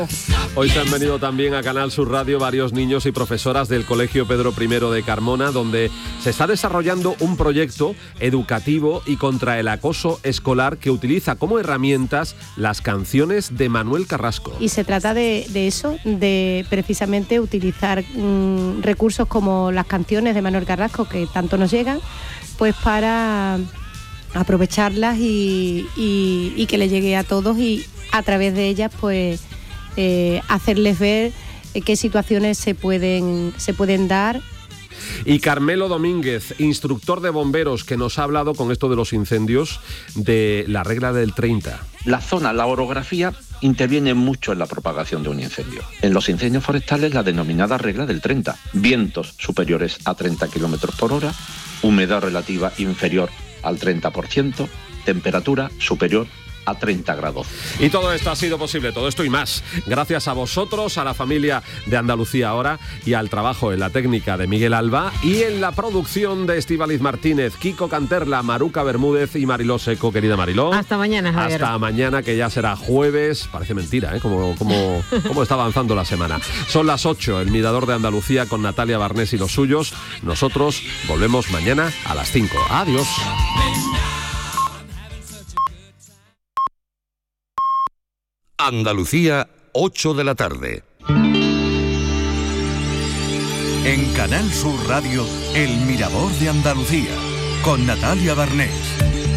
Hoy se han venido también a Canal Sur Radio varios niños y profesoras del Colegio Pedro I de Carmona, donde se está desarrollando un proyecto educativo y contra el acoso escolar que utiliza como herramientas las canciones de Manuel Carrasco. Y se trata de eso, de precisamente utilizar recursos como las canciones de Manuel Carrasco, que tanto nos llegan, pues para aprovecharlas y que le llegue a todos, y a través de ellas pues hacerles ver qué situaciones se pueden dar. Y Carmelo Domínguez, instructor de bomberos, que nos ha hablado con esto de los incendios, de la regla del 30. La zona, la orografía, interviene mucho en la propagación de un incendio. En los incendios forestales, la denominada regla del 30. Vientos superiores a 30 km por hora, humedad relativa inferior al 30%, temperatura superior a 30 grados. Y todo esto ha sido posible, todo esto y más, gracias a vosotros, a la familia de Andalucía Ahora y al trabajo en la técnica de Miguel Alba y en la producción de Estíbaliz Martínez, Kiko Canterla, Maruca Bermúdez y Mariló Seco. Querida Mariló. Hasta mañana, Javier. Hasta mañana, que ya será jueves. Parece mentira, ¿eh? Cómo está avanzando la semana. Son las 8, el Mirador de Andalucía con Natalia Barnés y los suyos. Nosotros volvemos mañana a las 5. Adiós. Andalucía, 8 de la tarde. En Canal Sur Radio, El Mirador de Andalucía, con Natalia Barnés.